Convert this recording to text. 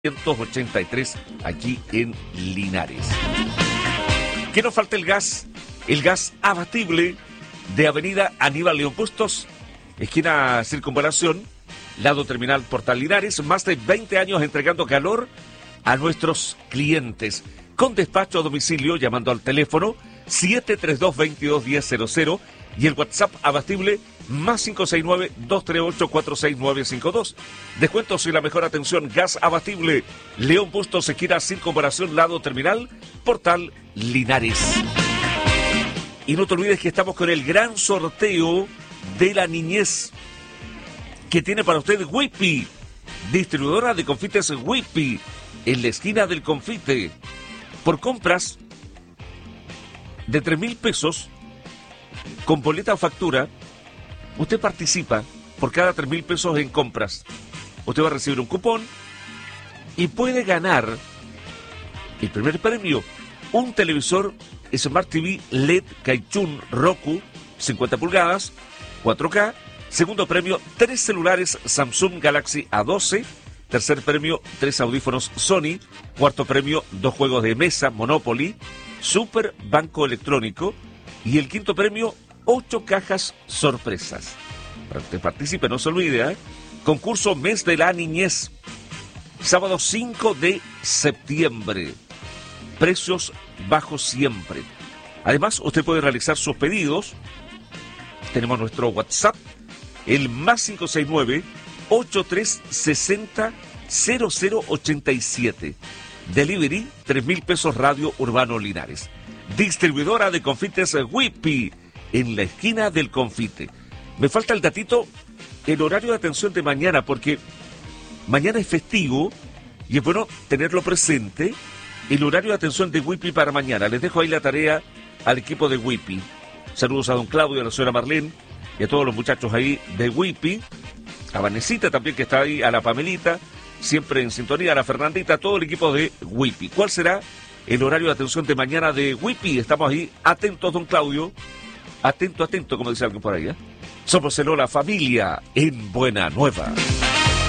183 aquí en Linares. Que no falte el gas abatible de Avenida Aníbal León Bustos, esquina Circunvalación, lado terminal Portal Linares, más de 20 años entregando calor a nuestros clientes, con despacho a domicilio llamando al teléfono 732-221000 y el WhatsApp abatible más 569-238-46952. Descuentos y la mejor atención, gas abatible. León Bustos, esquina Circunvalación, lado terminal, Portal Linares. Y no te olvides que estamos con el gran sorteo de la niñez que tiene para usted Whippy, distribuidora de confites Whippy, en la esquina del confite. Por compras de 3.000 pesos, con boleta o factura, usted participa por cada 3.000 pesos en compras. Usted va a recibir un cupón y puede ganar el primer premio, un televisor Smart TV LED Kaichun Roku 50 pulgadas, 4K. Segundo premio, 3 celulares Samsung Galaxy A12. Tercer premio, 3 audífonos Sony. Cuarto premio, 2 juegos de mesa Monopoly, Super Banco Electrónico. Y el quinto premio, 8 cajas sorpresas. Para que usted participe, no se olvide, concurso Mes de la Niñez, sábado 5 de septiembre. Precios bajos siempre. Además, usted puede realizar sus pedidos. Tenemos nuestro WhatsApp, el más 569-8360-0087. Delivery, 3.000 pesos, Radio Urbano Linares. Distribuidora de confites Whippy, en la esquina del confite. Me falta el datito, el horario de atención de mañana, porque mañana es festivo y es bueno tenerlo presente. El horario de atención de Whippy para mañana. Les dejo ahí la tarea al equipo de Whippy. Saludos a don Claudio, a la señora Marlene y a todos los muchachos ahí de Whippy. A Vanesita también, que está ahí, a la Pamelita, siempre en sintonía, a la Fernandita, a todo el equipo de Whippy. ¿Cuál será el horario de atención de mañana de Whippy? Estamos ahí atentos, don Claudio. Atento, como dice alguien por ahí. Somos el Hola Familia en Buena Nueva.